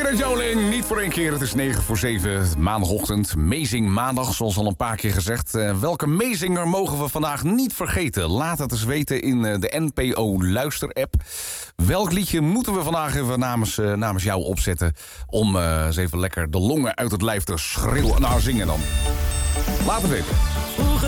met Jolien, niet voor één keer. Het is 9 voor 7, maandagochtend. Amazing maandag, zoals al een paar keer gezegd. Welke meezinger mogen we vandaag niet vergeten? Laat het eens weten in de NPO Luister-app. Welk liedje moeten we vandaag even namens jou opzetten... om eens even lekker de longen uit het lijf te schreeuwen. Nou, zingen dan. Laat het weten.